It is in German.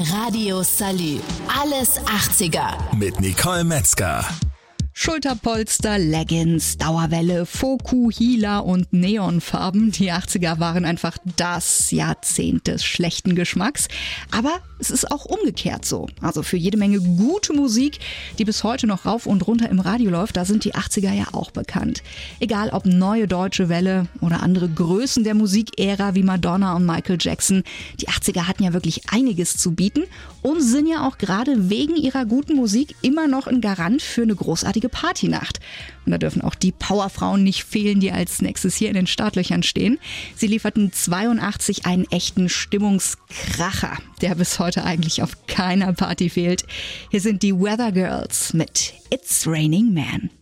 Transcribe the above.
Radio Salü. Alles 80er. Mit Nicole Metzger. Schulterpolster, Leggings, Dauerwelle, Foku, Hila und Neonfarben. Die 80er waren einfach das Jahrzehnt des schlechten Geschmacks. Aber es ist auch umgekehrt so. Also für jede Menge gute Musik, die bis heute noch rauf und runter im Radio läuft, da sind die 80er ja auch bekannt. Egal ob neue deutsche Welle oder andere Größen der Musikära wie Madonna und Michael Jackson. Die 80er hatten ja wirklich einiges zu bieten und sind ja auch gerade wegen ihrer guten Musik immer noch ein Garant für eine großartige Partynacht. Und da dürfen auch die Powerfrauen nicht fehlen, die als nächstes hier in den Startlöchern stehen. Sie lieferten 82 einen echten Stimmungskracher, der bis heute eigentlich auf keiner Party fehlt. Hier sind die Weather Girls mit It's Raining Man.